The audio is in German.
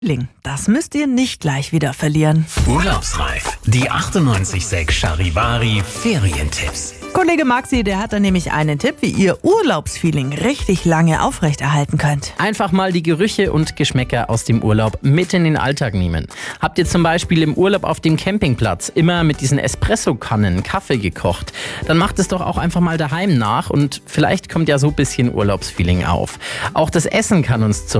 Das müsst ihr nicht gleich wieder verlieren. Urlaubsreif, die 98.6 Charivari Ferientipps. Kollege Maxi, der hat da nämlich einen Tipp, wie ihr Urlaubsfeeling richtig lange aufrechterhalten könnt. Einfach mal die Gerüche und Geschmäcker aus dem Urlaub mit in den Alltag nehmen. Habt ihr zum Beispiel im Urlaub auf dem Campingplatz immer mit diesen Espresso-Kannen Kaffee gekocht, dann macht es doch auch einfach mal daheim nach und vielleicht kommt ja so ein bisschen Urlaubsfeeling auf. Auch das Essen kann uns